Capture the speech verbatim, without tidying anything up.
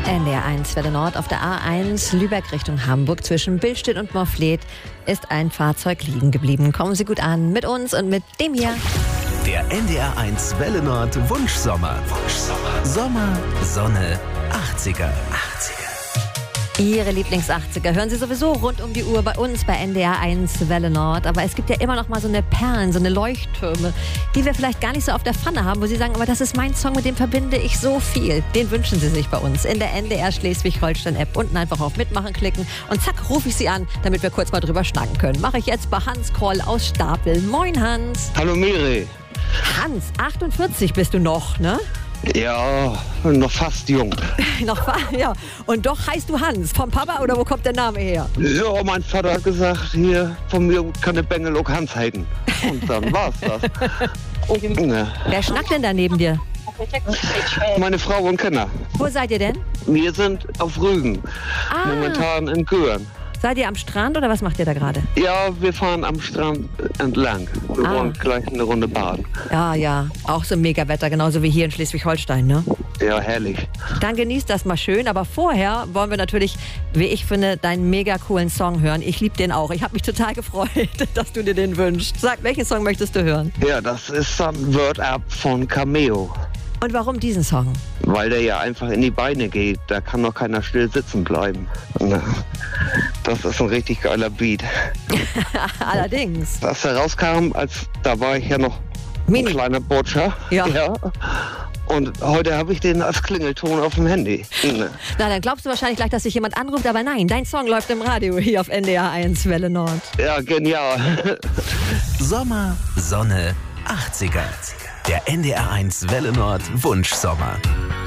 N D R eins Welle Nord auf der A eins Lübeck Richtung Hamburg zwischen Billstedt und Morfleet ist ein Fahrzeug liegen geblieben. Kommen Sie gut an mit uns und mit dem hier. Der N D R eins Welle Nord Wunschsommer. Wunschsommer. Sommer, Sonne, achtziger. achtziger. Ihre Lieblings-achtziger hören Sie sowieso rund um die Uhr bei uns bei N D R eins Welle Nord. Aber es gibt ja immer noch mal so eine Perlen, so eine Leuchttürme, die wir vielleicht gar nicht so auf der Pfanne haben, wo Sie sagen, aber das ist mein Song, mit dem verbinde ich so viel. Den wünschen Sie sich bei uns in der N D R Schleswig-Holstein-App. Unten einfach auf Mitmachen klicken und zack, rufe ich Sie an, damit wir kurz mal drüber schnacken können. Mache ich jetzt bei Hans Kroll aus Stapel. Moin, Hans. Hallo, Miri. Hans, achtundvierzig bist du noch, ne? Ja, noch fast jung. noch, ja. Und doch heißt du Hans. Vom Papa oder wo kommt der Name her? Ja, mein Vater hat gesagt, hier von mir kann der Bengel auch Hans heißen. Und dann war's das. Und, ne. Wer schnackt denn da neben dir? Meine Frau und Kinder. Wo seid ihr denn? Wir sind auf Rügen. Ah. Momentan in Göhren. Seid ihr am Strand oder was macht ihr da gerade? Ja, wir fahren am Strand entlang. Wir Ah. wollen gleich eine Runde baden. Ja, ja. Auch so mega Wetter, genauso wie hier in Schleswig-Holstein, ne? Ja, herrlich. Dann genießt das mal schön. Aber vorher wollen wir natürlich, wie ich finde, deinen mega coolen Song hören. Ich liebe den auch. Ich habe mich total gefreut, dass du dir den wünschst. Sag, welchen Song möchtest du hören? Ja, das ist dann Word Up von Cameo. Und warum diesen Song? Weil der ja einfach in die Beine geht. Da kann noch keiner still sitzen bleiben. Na, das ist ein richtig geiler Beat. Allerdings. Als er rauskam, als, da war ich ja noch Mini. ein kleiner Butcher. Ja. ja. Und heute habe ich den als Klingelton auf dem Handy. Ne. Na, dann glaubst du wahrscheinlich gleich, dass sich jemand anruft. Aber nein, dein Song läuft im Radio hier auf N D R eins Welle Nord. Ja, genial. Sommer, Sonne, achtziger. Der N D R eins Welle Nord Wunschsommer.